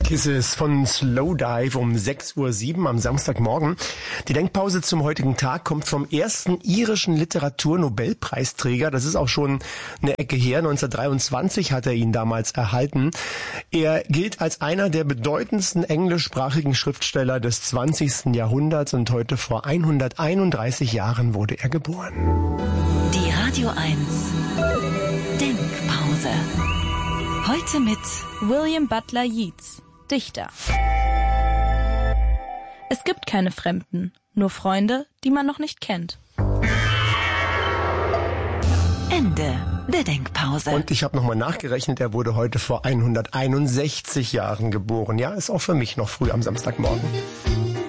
Kisses von Slowdive um 6:07 Uhr am Samstagmorgen. Die Denkpause zum heutigen Tag kommt vom ersten irischen Literaturnobelpreisträger. Das ist auch schon eine Ecke her. 1923 hat er ihn damals erhalten. Er gilt als einer der bedeutendsten englischsprachigen Schriftsteller des 20. Jahrhunderts und heute vor 131 Jahren wurde er geboren. Die Radio 1 Denkpause. Heute mit William Butler Yeats, Dichter. Es gibt keine Fremden, nur Freunde, die man noch nicht kennt. Ende der Denkpause. Und ich habe nochmal nachgerechnet, er wurde heute vor 161 Jahren geboren. Ja, ist auch für mich noch früh am Samstagmorgen.